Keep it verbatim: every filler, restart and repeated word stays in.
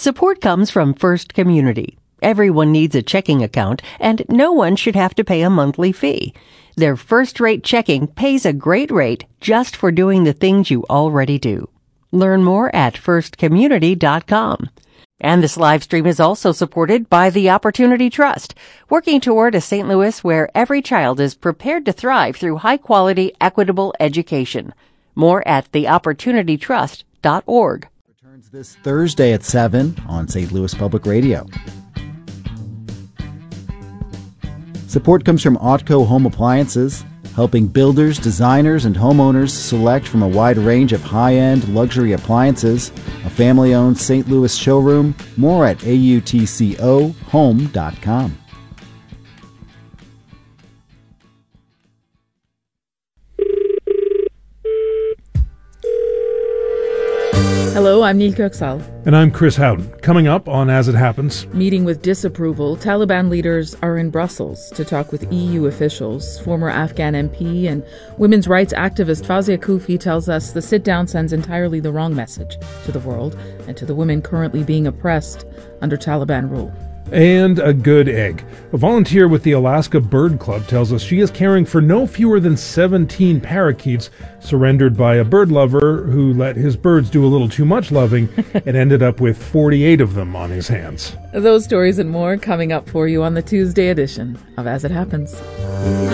Support comes from First Community. Everyone needs a checking account, and no one should have to pay a monthly fee. Their first-rate checking pays a great rate just for doing the things you already do. Learn more at first community dot com. And this live stream is also supported by the Opportunity Trust, working toward a Saint Louis where every child is prepared to thrive through high-quality, equitable education. More at the opportunity trust dot org. Returns this Thursday at seven on Saint Louis Public Radio. Support comes from Otco Home Appliances, helping builders, designers, and homeowners select from a wide range of high-end luxury appliances. A family-owned Saint Louis showroom. More at A U T C O home dot com. Hello, I'm Neil Köksal. And I'm Chris Howden. Coming up on As It Happens. Meeting with disapproval, Taliban leaders are in Brussels to talk with E U officials. Former Afghan M P and women's rights activist Fawzia Koofi tells us the sit-down sends entirely the wrong message to the world and to the women currently being oppressed under Taliban rule. And a good egg. A volunteer with the Alaska Bird Club tells us she is caring for no fewer than seventeen parakeets surrendered by a bird lover who let his birds do a little too much loving and ended up with forty-eight of them on his hands. Those stories and more coming up for you on the Tuesday edition of As It Happens.